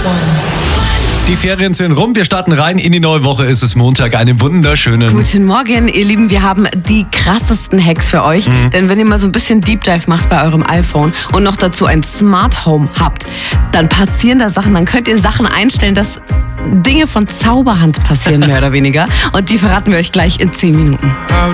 Die Ferien sind rum, wir starten rein in die neue Woche. Es ist Montag, eine wunderschöne. Guten Morgen, ihr Lieben. Wir haben die krassesten Hacks für euch. Denn wenn ihr mal so ein bisschen Deep Dive macht bei eurem iPhone und noch dazu ein Smart Home habt, dann passieren da Sachen. Dann könnt ihr Sachen einstellen, dass Dinge von Zauberhand passieren, mehr oder weniger. Und die verraten wir euch gleich in 10 Minuten.